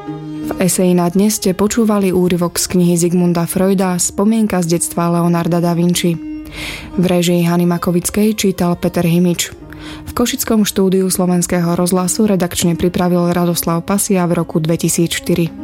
V eseji na dnes ste počúvali úryvok z knihy Zigmunda Freuda Spomienka z detstva Leonarda da Vinci. V réžii Hany Makovickej čítal Peter Himič. V košickom štúdiu Slovenského rozhlasu redakčne pripravil Radoslav Pasia v roku 2004.